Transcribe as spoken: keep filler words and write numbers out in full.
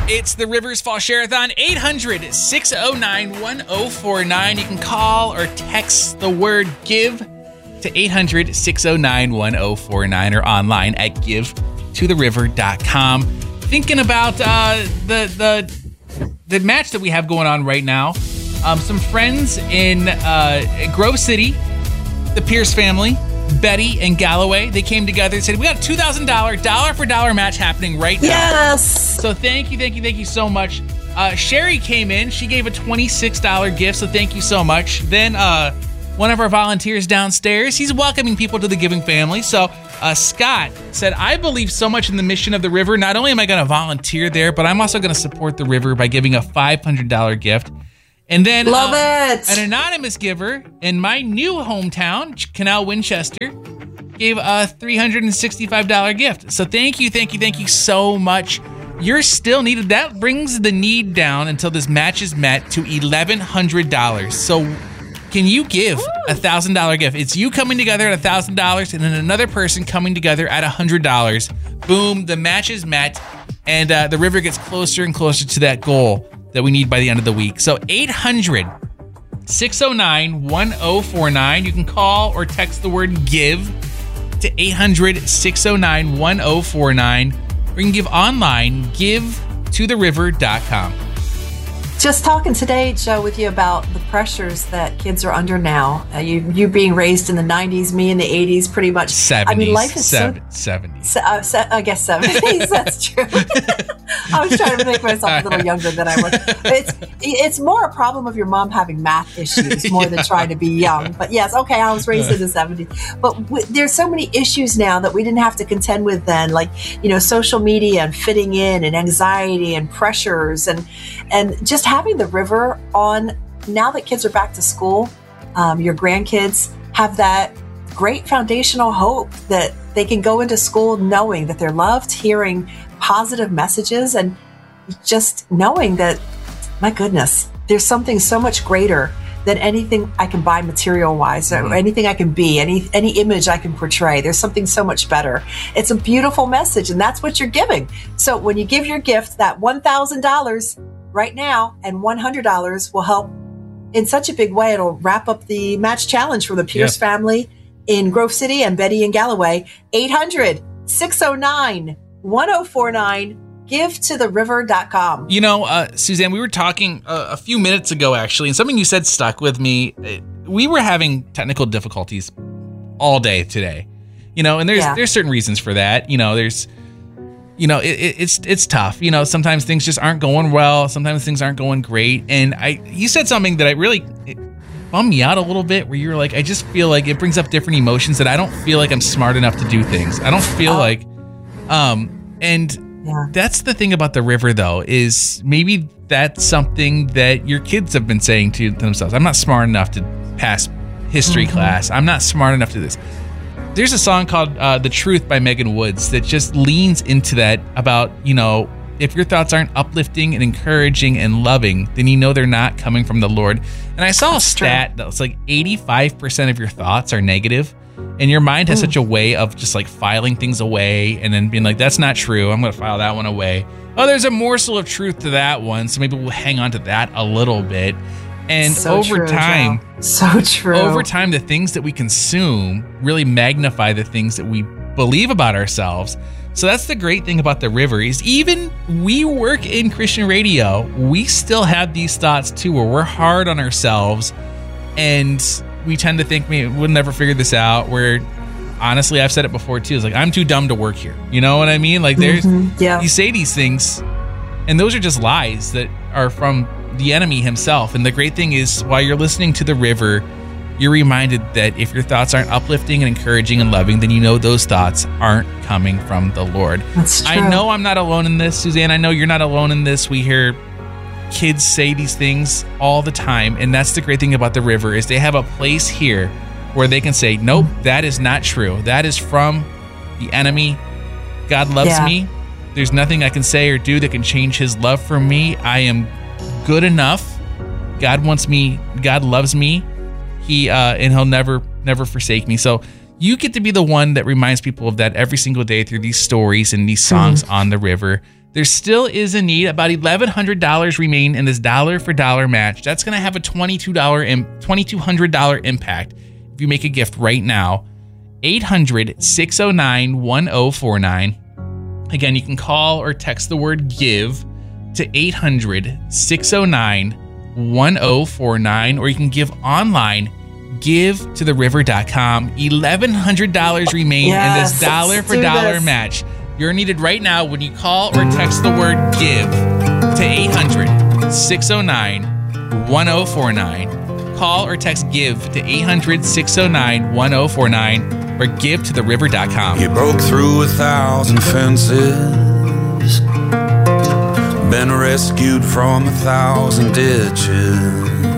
It's the Rivers Fall Share-a-thon, eight hundred, six oh nine, one oh four nine. You can call or text the word GIVE to eight hundred, six oh nine, one oh four nine or online at give to the river dot com. Thinking about uh, the, the, the match that we have going on right now. Um, some friends in uh, Grove City, the Pierce family, Betty and Galloway, they came together and said, we got a two thousand dollars dollar for dollar match happening right now. Yes. So thank you, thank you, thank you so much. Uh, Sherry came in. She gave a twenty-six dollars gift, so thank you so much. Then uh, one of our volunteers downstairs, he's welcoming people to the giving family. So uh, Scott said, I believe so much in the mission of the river. Not only am I going to volunteer there, but I'm also going to support the river by giving a five hundred dollars gift. And then Love uh, it. an anonymous giver in my new hometown, Canal Winchester, gave a three hundred sixty-five dollars gift. So thank you, thank you, thank you so much. You're still needed. That brings the need down until this match is met to eleven hundred dollars. So can you give a one thousand dollars gift? It's you coming together at one thousand dollars and then another person coming together at one hundred dollars. Boom, the match is met, and uh, the river gets closer and closer to that goal that we need by the end of the week. So eight hundred, six oh nine, one oh four nine. You can call or text the word GIVE to eight hundred, six oh nine, one oh four nine. Or you can give online, give to the river dot com. Just talking today, Joe, with you about the pressures that kids are under now. Uh, you you being raised in the nineties, me in the eighties, pretty much. seventies. I mean, life is seven, so... seventies. Se- uh, se- I guess seventies, that's true. I was trying to make myself a little younger than I was. It's it's more a problem of your mom having math issues more than trying to be young. But yes, okay, I was raised in the seventies. But w- there's so many issues now that we didn't have to contend with then, like, you know, social media and fitting in and anxiety and pressures and and just having the river on. Now that kids are back to school, um, your grandkids have that great foundational hope that they can go into school knowing that they're loved, hearing positive messages, and just knowing that, my goodness, there's something so much greater than anything I can buy material-wise, or anything I can be, any any image I can portray. There's something so much better. It's a beautiful message, and that's what you're giving. So when you give your gift, that one thousand dollars right now and one hundred dollars will help in such a big way. It'll wrap up the match challenge for the Pierce yep. family in Grove City and Betty and Galloway. eight hundred, six oh nine, one oh four nine. give to the river dot com. You know, uh, Suzanne, we were talking uh, a few minutes ago, actually, and something you said stuck with me. We were having technical difficulties all day today, you know, and there's Yeah. there's certain reasons for that. You know, there's, you know, it, it, it's it's tough. You know, sometimes things just aren't going well. Sometimes things aren't going great. And I, you said something that I really it bummed me out a little bit, where you were like, I just feel like it brings up different emotions that I don't feel like I'm smart enough to do things. I don't feel Oh. like, um, and. Yeah. That's the thing about the river, though, is maybe that's something that your kids have been saying to themselves. I'm not smart enough to pass history mm-hmm. class. I'm not smart enough to do this. There's a song called uh, The Truth by Megan Woods that just leans into that about, you know, if your thoughts aren't uplifting and encouraging and loving, then you know they're not coming from the Lord. And I saw that's a stat true. that was like eighty-five percent of your thoughts are negative. And your mind has mm. such a way of just like filing things away and then being like, that's not true. I'm going to file that one away. Oh, there's a morsel of truth to that one. So maybe we'll hang on to that a little bit. And so over true, time, Joe. so true. Over time, the things that we consume really magnify the things that we believe about ourselves. So that's the great thing about the river is even we work in Christian radio, we still have these thoughts too, where we're hard on ourselves and we tend to think we we'll never figure this out, where honestly, I've said it before too. It's like, I'm too dumb to work here. You know what I mean? Like there's, mm-hmm. yeah. you say these things and those are just lies that are from the enemy himself. And the great thing is while you're listening to the river, you're reminded that if your thoughts aren't uplifting and encouraging and loving, then you know those thoughts aren't coming from the Lord. That's true. I know I'm not alone in this, Suzanne. I know you're not alone in this. We hear kids say these things all the time, and that's the great thing about the river is they have a place here where they can say, nope, that is not true. That is from the enemy. God loves yeah. me. There's nothing I can say or do that can change his love for me. I am good enough. God wants me. God loves me. He uh, and he'll never, never forsake me. So you get to be the one that reminds people of that every single day through these stories and these songs mm. on the river. There still is a need. About eleven hundred dollars remain in this dollar for dollar match. That's going to have a twenty-two hundred dollars impact if you make a gift right now. eight hundred, six oh nine, one oh four nine. Again, you can call or text the word give to eight hundred, six oh nine, one oh four nine, or you can give online, give to the river dot com. eleven hundred dollars remain yes, in this dollar for dollar this. match. You're needed right now when you call or text the word give to eight hundred, six oh nine, one oh four nine. Call or text give to eight hundred, six oh nine, one oh four nine or give to the river dot com. You broke through a thousand fences, been rescued from a thousand ditches.